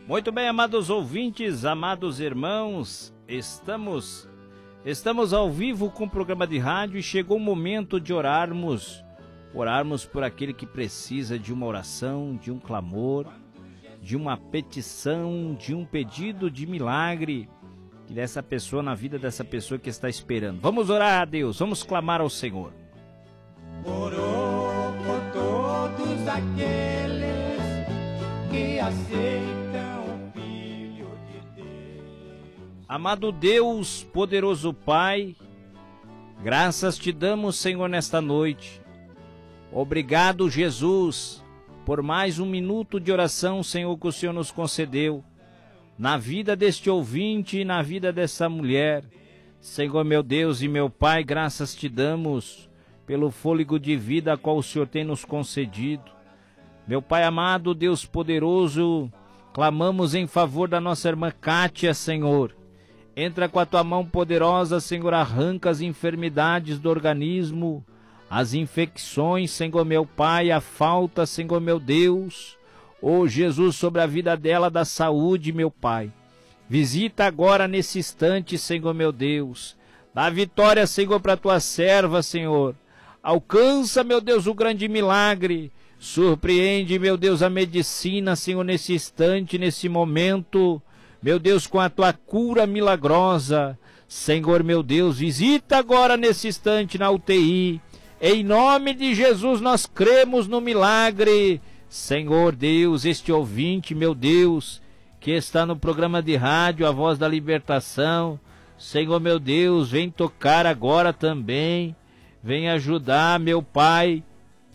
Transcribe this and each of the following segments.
Muito bem, amados ouvintes, amados irmãos, estamos ao vivo com o programa de rádio e chegou o momento de orarmos por aquele que precisa de uma oração, de um clamor, de uma petição, de um pedido de milagre dessa pessoa, na vida dessa pessoa que está esperando. Vamos orar a Deus, vamos clamar ao Senhor. Orou por todos aqueles que aceitam o Filho de Deus. Amado Deus, poderoso Pai, graças te damos, Senhor, nesta noite. Obrigado, Jesus, por mais um minuto de oração, Senhor, que o Senhor nos concedeu, na vida deste ouvinte e na vida dessa mulher. Senhor, meu Deus e meu Pai, graças te damos pelo fôlego de vida a qual o Senhor tem nos concedido. Meu Pai amado, Deus poderoso, clamamos em favor da nossa irmã Kátia, Senhor. Entra com a tua mão poderosa, Senhor, arranca as enfermidades do organismo, as infecções, Senhor meu Pai, a falta, Senhor meu Deus, ó Jesus, sobre a vida dela, da saúde, meu Pai. Visita agora nesse instante, Senhor meu Deus, dá vitória, Senhor, para a tua serva, Senhor. Alcança, meu Deus, o grande milagre. Surpreende, meu Deus, a medicina, Senhor, nesse instante, nesse momento. Meu Deus, com a tua cura milagrosa. Senhor, meu Deus, visita agora nesse instante na UTI. Em nome de Jesus, nós cremos no milagre. Senhor Deus, este ouvinte, meu Deus, que está no programa de rádio, A Voz da Libertação. Senhor, meu Deus, vem tocar agora também. Vem ajudar, meu Pai,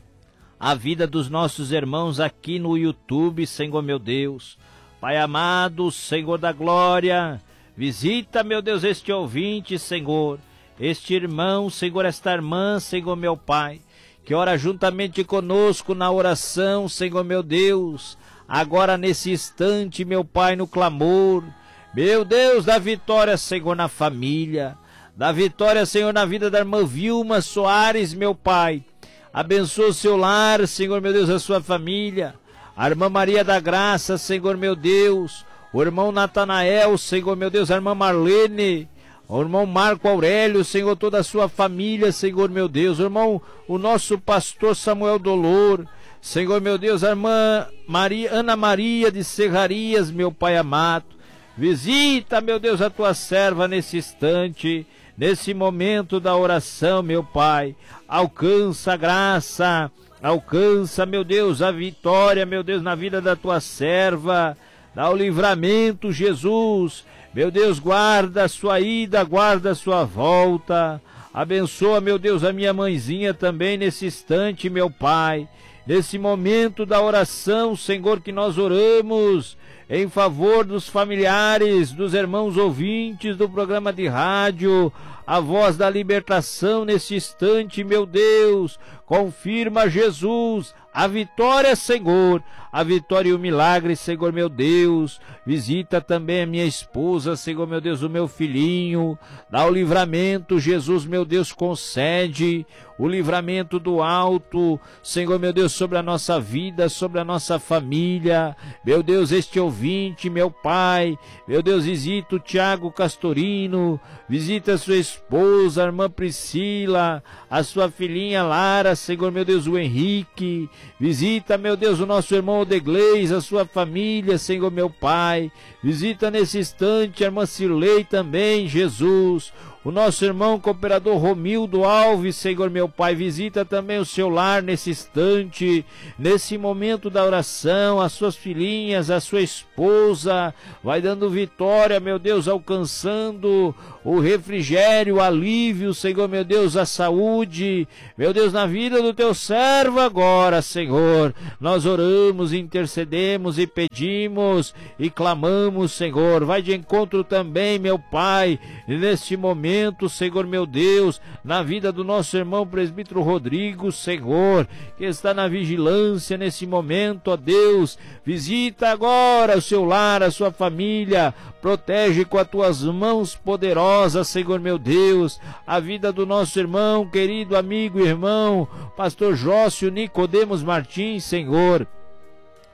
a vida dos nossos irmãos aqui no YouTube, Senhor meu Deus. Pai amado, Senhor da glória, visita, meu Deus, este ouvinte, Senhor, este irmão, Senhor, esta irmã, Senhor meu Pai, que ora juntamente conosco na oração, Senhor meu Deus, agora nesse instante, meu Pai, no clamor. Meu Deus, dá vitória, Senhor, na família. Dá vitória, Senhor, na vida da irmã Vilma Soares, meu Pai. Abençoa o seu lar, Senhor, meu Deus, a sua família. A irmã Maria da Graça, Senhor, meu Deus. O irmão Natanael, Senhor, meu Deus. A irmã Marlene. O irmão Marco Aurélio, Senhor, toda a sua família, Senhor, meu Deus. O irmão, o nosso pastor Samuel Dolor. Senhor, meu Deus, a irmã Ana Maria de Serrarias, meu Pai amado. Visita, meu Deus, a tua serva nesse instante. Nesse momento da oração, meu Pai, alcança a graça, alcança, meu Deus, a vitória, meu Deus, na vida da tua serva, dá o livramento, Jesus, meu Deus, guarda a sua ida, guarda a sua volta, abençoa, meu Deus, a minha mãezinha também nesse instante, meu Pai, nesse momento da oração, Senhor, que nós oramos, em favor dos familiares, dos irmãos ouvintes do programa de rádio, A Voz da Libertação, nesse instante, meu Deus, confirma, Jesus, a vitória, Senhor, a vitória e o milagre, Senhor, meu Deus. Visita também a minha esposa, Senhor, meu Deus, o meu filhinho, dá o livramento, Jesus, meu Deus, concede o livramento do alto, Senhor, meu Deus, sobre a nossa vida, sobre a nossa família, meu Deus, este ouvinte, meu Pai, meu Deus, visita o Tiago Castorino, visita a sua esposa, a irmã Priscila, a sua filhinha Lara, Senhor, meu Deus, o Henrique, visita, meu Deus, o nosso irmão Odeglês, a sua família, Senhor, meu Pai, visita nesse instante a irmã Cirlei também, Jesus, o nosso irmão cooperador Romildo Alves, Senhor meu Pai, visita também o seu lar nesse instante, nesse momento da oração, as suas filhinhas, a sua esposa, vai dando vitória, meu Deus, alcançando o refrigério, o alívio, Senhor meu Deus, a saúde, meu Deus, na vida do teu servo agora, Senhor, nós oramos, intercedemos e pedimos e clamamos, Senhor, vai de encontro também, meu Pai, neste momento, Senhor meu Deus, na vida do nosso irmão presbítero Rodrigo, Senhor, que está na vigilância nesse momento, ó Deus, visita agora o seu lar, a sua família, protege com as tuas mãos poderosas, Senhor meu Deus, a vida do nosso irmão, querido amigo e irmão, pastor Jócio Nicodemos Martins, Senhor.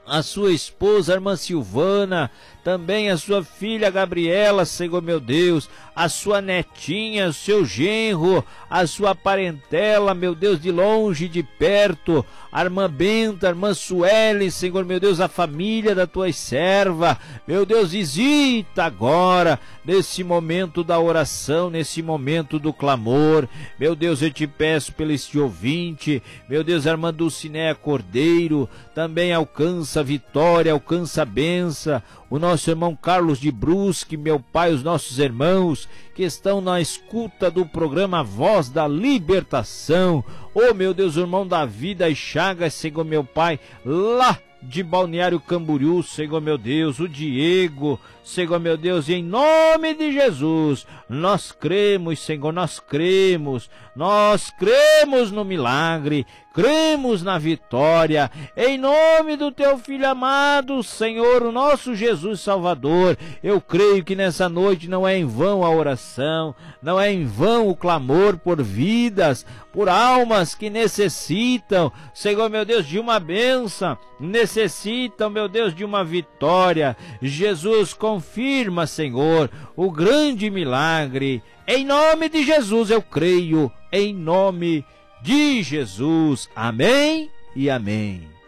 a sua esposa, a irmã Silvana, também a sua filha Gabriela, Senhor meu Deus, a sua netinha, o seu genro, a sua parentela, meu Deus, de longe e de perto, a irmã Benta, a irmã Sueli, Senhor meu Deus, a família da tua serva, meu Deus, visita agora, nesse momento da oração, nesse momento do clamor, meu Deus, eu te peço pelo este ouvinte, meu Deus, a irmã Dulcinéia Cordeiro, também alcança a vitória, alcança a benção, o nosso irmão Carlos de Brusque, meu Pai, os nossos irmãos que estão na escuta do programa Voz da Libertação, oh meu Deus, o irmão Davi das Chagas, Senhor meu Pai, lá de Balneário Camboriú, Senhor meu Deus, o Diego, Senhor meu Deus, e em nome de Jesus, nós cremos, Senhor, nós cremos no milagre, cremos na vitória, em nome do teu Filho amado, Senhor, o nosso Jesus Salvador. Eu creio que nessa noite não é em vão a oração, não é em vão o clamor por vidas, por almas que necessitam, Senhor meu Deus, de uma bênção, necessitam, meu Deus, de uma vitória. Jesus, confirma, Senhor, o grande milagre. Em nome de Jesus eu creio, em nome de Jesus. Amém e amém.